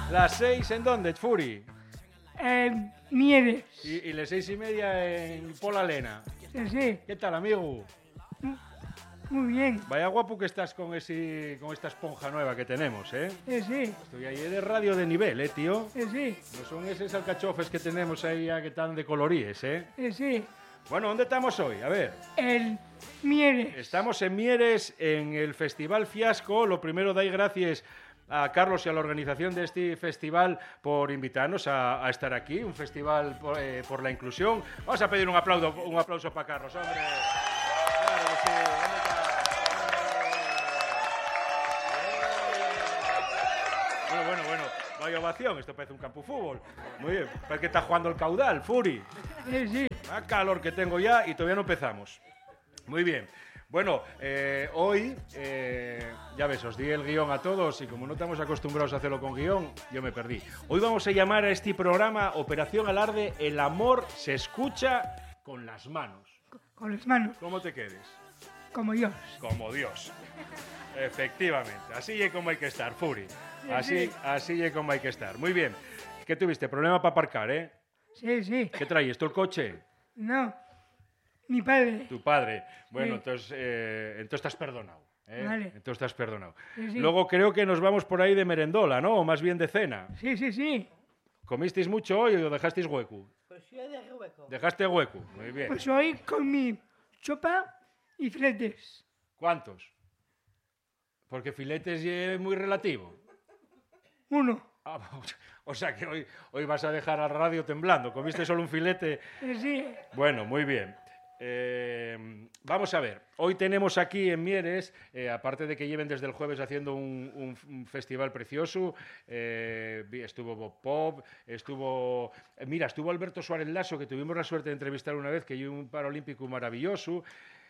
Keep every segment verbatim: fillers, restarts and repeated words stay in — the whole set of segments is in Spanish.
Las seis, ¿en dónde, Furi? En Mieres. Y, y las seis y media en Pola Lena. Sí, sí. ¿Qué tal, amigo? Muy bien. Vaya guapo que estás con ese, con esta esponja nueva que tenemos, ¿eh? Sí, sí. Estoy ahí de radio de nivel, ¿eh, tío? Sí, sí. No son esos alcachofes que tenemos ahí ya que están de coloríes, ¿eh? Sí, sí. Bueno, ¿dónde estamos hoy? A ver. En Mieres. Estamos en Mieres, en el Festival Fiasco. Lo primero, doy gracias a Carlos y a la organización de este festival por invitarnos a, a estar aquí. Un festival por, eh, por la inclusión. Vamos a pedir un aplauso, un aplauso para Carlos, hombre. Claro que sí. ¿Dónde está? Bueno, bueno, bueno. Vaya ovación. Esto parece un campo de fútbol. Muy bien. Parece que está jugando el caudal, Furi. Sí, sí. Ah, calor que tengo ya y todavía no empezamos. Muy bien. Bueno, eh, hoy, eh, ya ves, os di el guión a todos y como no estamos acostumbrados a hacerlo con guión, yo me perdí. Hoy vamos a llamar a este programa Operación Alarde, el amor se escucha con las manos. Con las manos. ¿Cómo te quedes? Como Dios. Como Dios. Efectivamente. Así es como hay que estar, Furi. Así, sí. así es como hay que estar. Muy bien. ¿Qué tuviste? Problema para aparcar, ¿eh? Sí, sí. ¿Qué traes? ¿Tú el coche? No. Mi padre. Tu padre. Bueno, Sí. entonces, eh, entonces estás perdonado. ¿eh? Vale. Entonces estás perdonado. Sí, sí. Luego creo que nos vamos por ahí de merendola, ¿no? O más bien de cena. Sí, sí, sí. ¿Comisteis mucho hoy o dejasteis hueco? Pues yo dejé hueco. Dejaste hueco. Muy bien. Pues hoy con mi sopa y filetes. ¿Cuántos? Porque filetes es muy relativo. Uno. Ah, o sea que hoy, hoy vas a dejar a radio temblando. ¿Comiste solo un filete? Sí, sí. Bueno, muy bien. Eh, vamos a ver, hoy tenemos aquí en Mieres, eh, aparte de que lleven desde el jueves haciendo un, un, un festival precioso, eh, estuvo Bob Pop, estuvo, eh, mira, estuvo Alberto Suárez Lasso, que tuvimos la suerte de entrevistar una vez, que es un paralímpico maravilloso,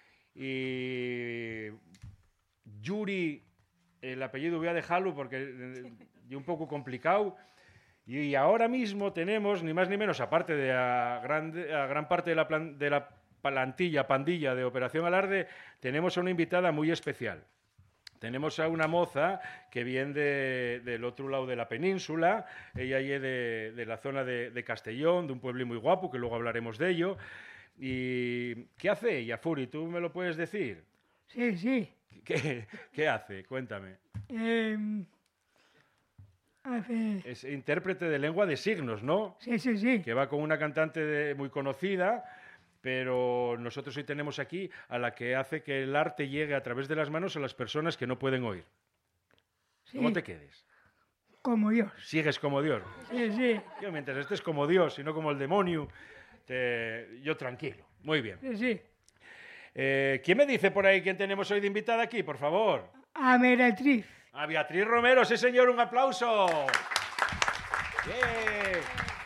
y Yuri, el apellido voy a dejarlo porque eh, es un poco complicado. Y ahora mismo tenemos, ni más ni menos, aparte de a gran, a gran parte de la, plan, de la plantilla, pandilla de Operación Alarde, tenemos a una invitada muy especial. Tenemos a una moza que viene de, del otro lado de la península, ella es de, de la zona de, de Castellón, de un pueblo muy guapo, que luego hablaremos de ello. ¿Y qué hace ella, Furi? ¿Tú me lo puedes decir? Sí, sí. ¿Qué, qué hace? Cuéntame. Eh, hace... Es intérprete de lengua de signos, ¿no? Sí, sí, sí. Que va con una cantante de, muy conocida, pero nosotros hoy tenemos aquí a la que hace que el arte llegue a través de las manos a las personas que no pueden oír. Sí. ¿Cómo te quedes? Como Dios. Sigues como Dios. Sí, sí. Yo, mientras estés como Dios y no como el demonio, te... yo tranquilo. Muy bien. Sí, sí. Eh, ¿Quién me dice por ahí quién tenemos hoy de invitada aquí, por favor? A Meretriz. A Beatriz Romero, sí señor, un aplauso. Yeah.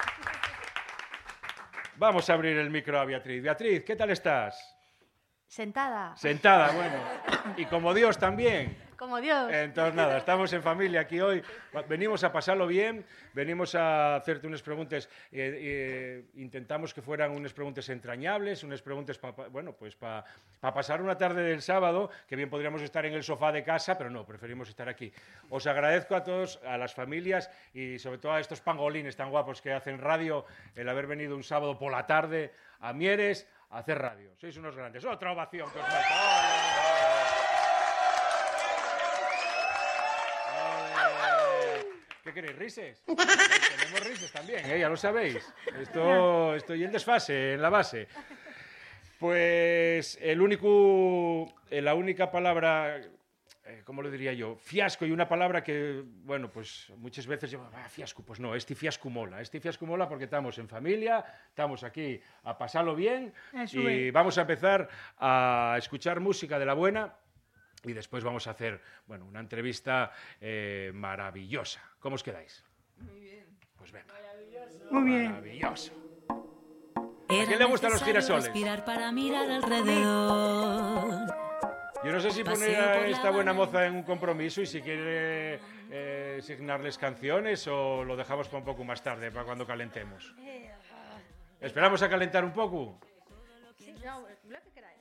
Vamos a abrir el micro a Beatriz. Beatriz, ¿qué tal estás? Sentada. Sentada, bueno. Y como Dios también. Como Dios. Entonces, nada, estamos en familia aquí hoy. Venimos a pasarlo bien, venimos a hacerte unas preguntas. Eh, eh, intentamos que fueran unas preguntas entrañables, unas preguntas para, bueno, pues para pa pasar una tarde del sábado, que bien podríamos estar en el sofá de casa, pero no, preferimos estar aquí. Os agradezco a todos, a las familias y sobre todo a estos pangolines tan guapos que hacen radio, el haber venido un sábado por la tarde a Mieres a hacer radio. Sois unos grandes. Otra ovación que os meto. ¿Qué queréis? ¿Rises? Tenemos rises también, ¿eh? Ya lo sabéis. Esto, estoy en desfase, en la base. Pues el único, la única palabra, eh, ¿cómo lo diría yo? Fiasco, y una palabra que, bueno, pues muchas veces yo, ah, fiasco, pues no, este fiasco mola. Este fiasco mola porque estamos en familia, estamos aquí a pasarlo bien. Eso y es. vamos a empezar a escuchar música de la buena. Y después vamos a hacer, bueno, una entrevista eh, maravillosa. ¿Cómo os quedáis? Muy bien. Pues venga. Muy bien. Maravilloso. Era ¿A quién le gustan los necesario girasoles? respirar para mirar alrededor. Yo no sé si Paseo poner a por la esta buena Habana. moza en un compromiso y si quiere eh, asignarles canciones o lo dejamos para un poco más tarde, para cuando calentemos. ¿Esperamos a calentar un poco? No, lo que queráis.